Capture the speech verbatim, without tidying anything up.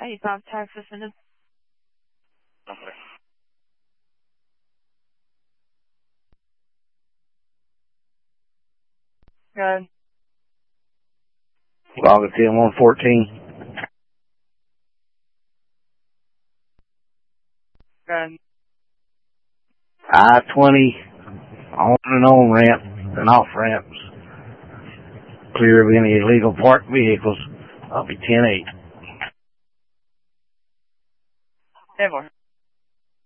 eighty-five tag suspended. Okay. Go ahead. Log at ten one fourteen. Go ahead. I twenty on and on ramp and off ramps. Clear of any illegal parked vehicles. I'll be ten eight. ten four.